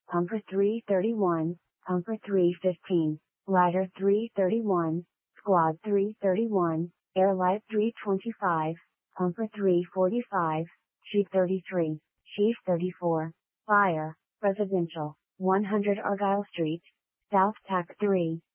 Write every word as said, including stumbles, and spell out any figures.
Pumper three thirty-one, Pumper three fifteen, Ladder three thirty-one, Squad three thirty-one, Airlight three twenty-five, Pumper three forty-five, Chief thirty-three, Chief thirty-four, Fire, Residential, one hundred Argyle Street, South Tack three,